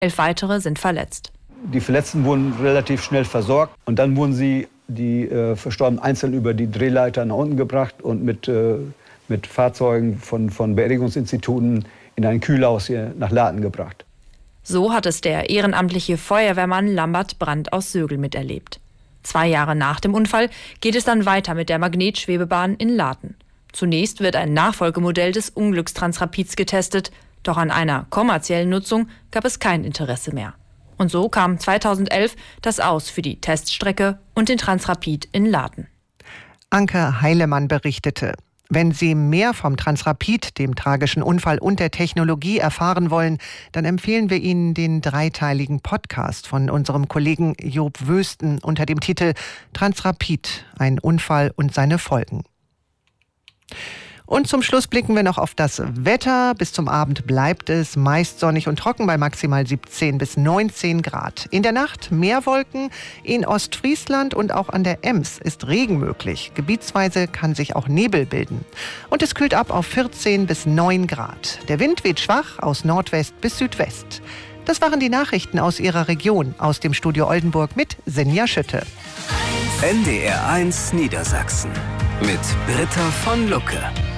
11 weitere sind verletzt. Die Verletzten wurden relativ schnell versorgt und dann wurden die Verstorbenen einzeln über die Drehleiter nach unten gebracht und mit Fahrzeugen von Beerdigungsinstituten in ein Kühlhaus hier nach Laden gebracht. So hat es der ehrenamtliche Feuerwehrmann Lambert Brandt aus Sögel miterlebt. 2 Jahre nach dem Unfall geht es dann weiter mit der Magnetschwebebahn in Laden. Zunächst wird ein Nachfolgemodell des Unglückstransrapids getestet, doch an einer kommerziellen Nutzung gab es kein Interesse mehr. Und so kam 2011 das Aus für die Teststrecke und den Transrapid in Laden. Anke Heilemann berichtete. Wenn Sie mehr vom Transrapid, dem tragischen Unfall und der Technologie erfahren wollen, dann empfehlen wir Ihnen den 3-teiligen Podcast von unserem Kollegen Job Wösten unter dem Titel Transrapid, ein Unfall und seine Folgen. Und zum Schluss blicken wir noch auf das Wetter. Bis zum Abend bleibt es meist sonnig und trocken bei maximal 17 bis 19 Grad. In der Nacht mehr Wolken. In Ostfriesland und auch an der Ems ist Regen möglich. Gebietsweise kann sich auch Nebel bilden. Und es kühlt ab auf 14 bis 9 Grad. Der Wind weht schwach aus Nordwest bis Südwest. Das waren die Nachrichten aus Ihrer Region. Aus dem Studio Oldenburg mit Sinja Schütte. NDR 1 Niedersachsen mit Britta von Lucke.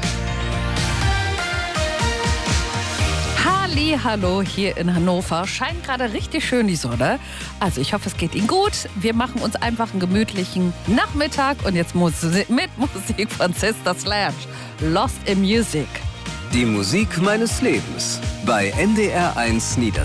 Hallo, hier in Hannover. Scheint gerade richtig schön die Sonne. Also ich hoffe, es geht Ihnen gut. Wir machen uns einfach einen gemütlichen Nachmittag. Und jetzt mit Musik von Sister Sledge. Lost in Music. Die Musik meines Lebens bei NDR 1 Niedersachsen.